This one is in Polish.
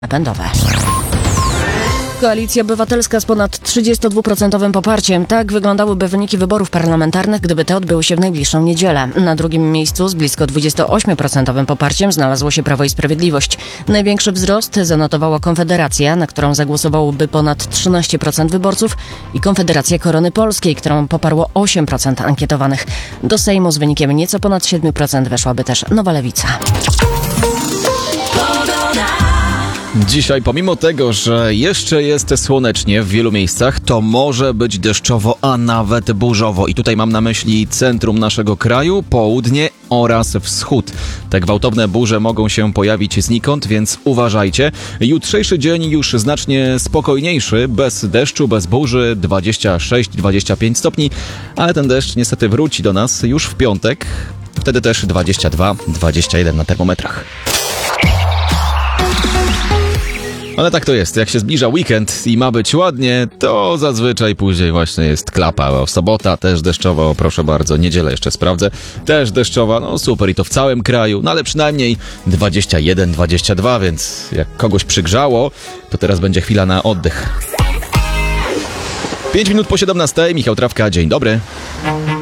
napędowe. Koalicja Obywatelska z ponad 32% poparciem. Tak wyglądałyby wyniki wyborów parlamentarnych, gdyby te odbyły się w najbliższą niedzielę. Na drugim miejscu z blisko 28% poparciem znalazło się Prawo i Sprawiedliwość. Największy wzrost zanotowała Konfederacja, na którą zagłosowałoby ponad 13% wyborców, i Konfederacja Korony Polskiej, którą poparło 8% ankietowanych. Do Sejmu z wynikiem nieco ponad 7% weszłaby też Nowa Lewica. Dzisiaj, pomimo tego, że jeszcze jest słonecznie w wielu miejscach, to może być deszczowo, a nawet burzowo. I tutaj mam na myśli centrum naszego kraju, południe oraz wschód. Te gwałtowne burze mogą się pojawić znikąd, więc uważajcie. Jutrzejszy dzień już znacznie spokojniejszy, bez deszczu, bez burzy, 26-25 stopni, ale ten deszcz niestety wróci do nas już w piątek. Wtedy też 22-21 na termometrach. Ale tak to jest, jak się zbliża weekend i ma być ładnie, to zazwyczaj później właśnie jest klapa. Sobota też deszczowa, proszę bardzo, niedzielę jeszcze sprawdzę, też deszczowa, no super, i to w całym kraju, no ale przynajmniej 21-22, więc jak kogoś przygrzało, to teraz będzie chwila na oddech. 5 minut po 17, Michał Trawka, dzień dobry.